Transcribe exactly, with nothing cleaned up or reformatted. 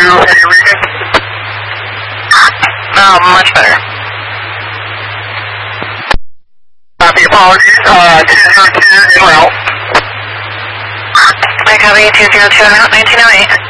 any reading? Um, much better. Copy, apologies. Uh, two zero two en route. I copy two zero two en route, nineteen oh eight.